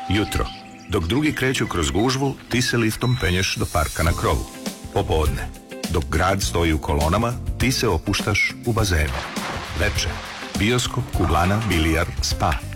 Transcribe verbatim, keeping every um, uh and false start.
Jutro. Dok drugi kreću kroz gužvu, ti se liftom penješ do parka na krovu. Popodne. Dok grad stoji u kolonama, ti se opuštaš u bazenu. Veče. Bioskop, kuglana, bilijar, spa.